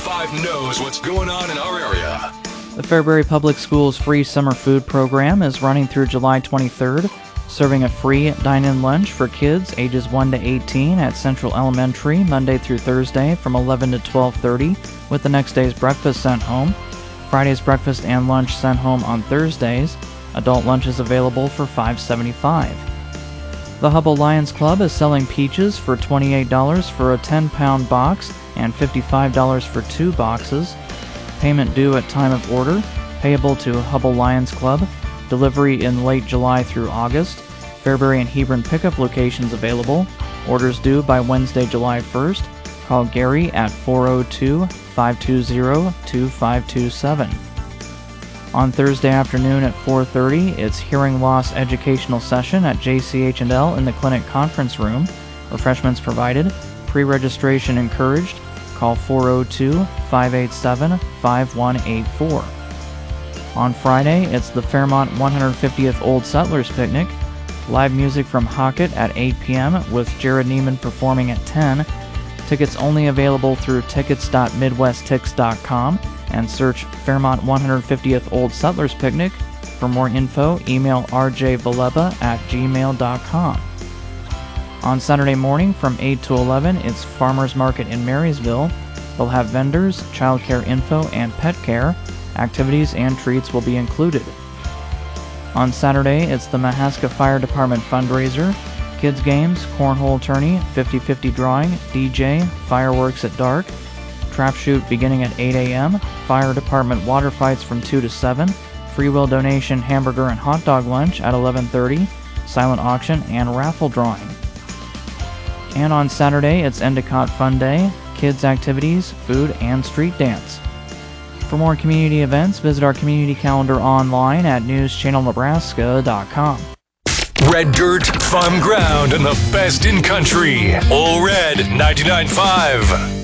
99.5 knows what's going on in our area. The Fairbury Public Schools free summer food program is running through July 23rd, serving a free dine-in lunch for kids ages 1 to 18 at Central Elementary Monday through Thursday from 11 to 12:30, with the next day's breakfast sent home. Friday's breakfast and lunch sent home on Thursdays. Adult lunch is available for $5.75. The Hubble Lions Club is selling peaches for $28 for a 10-pound box and $55 for 2 boxes. Payment due at time of order, payable to Hubble Lions Club. Delivery in late July through August. Fairbury and Hebron pickup locations available. Orders due by Wednesday, July 1st. Call Gary at 402-520-2527. On Thursday afternoon at 4:30, it's hearing loss educational session at JCH&L in the clinic conference room. Refreshments provided. Pre-registration encouraged. Call 402-587-5184. On Friday, it's the Fairmont 150th Old Settlers Picnic. Live music from Hockett at 8 p.m. with Jared Neiman performing at 10. Tickets only available through tickets.midwesttix.com and search Fairmont 150th Old Settlers Picnic. For more info, email rjvaleba@gmail.com. On Saturday morning from 8 to 11, it's Farmers Market in Marysville. They'll have vendors, childcare info, and pet care. Activities and treats will be included. On Saturday, it's the Mahaska Fire Department fundraiser. Kids games, cornhole tourney, 50-50 drawing, DJ, fireworks at dark. Trap shoot beginning at 8 a.m., fire department water fights from 2 to 7, free will donation hamburger and hot dog lunch at 11:30, silent auction, and raffle drawing. And on Saturday, it's Endicott Fun Day, kids activities, food, and street dance. For more community events, visit our community calendar online at newschannelnebraska.com. Red dirt, fun ground, and the best in country. All Red 99.5.